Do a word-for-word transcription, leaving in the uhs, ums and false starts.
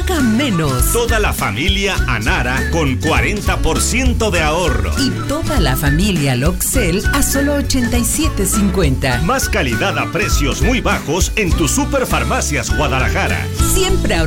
paga menos. Toda la familia Anara con cuarenta por ciento de ahorro. Y toda la familia Loxel a solo ochenta y siete cincuenta. Más calidad a precios muy bajos en tu Superfarmacias Guadalajara. Siempre